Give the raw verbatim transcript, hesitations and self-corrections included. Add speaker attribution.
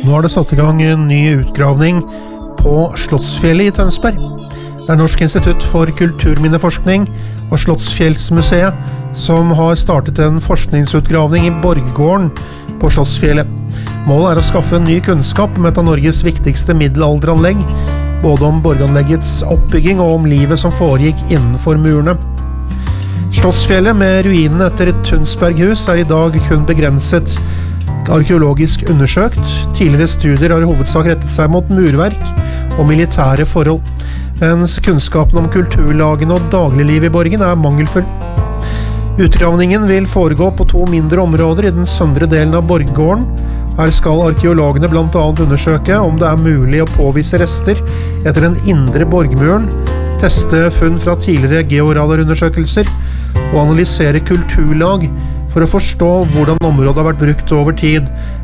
Speaker 1: Nå har det satt i gang en ny utgravning på Slottsfjellet i Tønsberg. Det er Norsk institutt for kulturminneforskning og Slottsfjellsmuseet som har startet en forskningsutgravning i Borggården på Slottsfjellet. Målet er å skaffe ny kunnskap om et av Norges viktigste middelalderanlegg, både om borganleggets oppbygging og om livet som foregikk innenfor murene. Slottsfjellet med ruinene etter et Tunsberghus er i dag kun begrenset arkeologisk undersøkt. Tidligere studier har i hovedsak rettet seg mot murverk og militære forhold, mens kunnskapen om kulturlagene og dagligliv i borgen er mangelfull. Utgravningen vil foregå på to mindre områder i den søndre delen av Borggården. Her skal arkeologene blant annet undersøke om det er mulig å påvise rester etter den indre borgmuren, teste funn fra tidligere georadarundersøkelser og analysere kulturlag for å forstå hvordan området har vært brukt over tid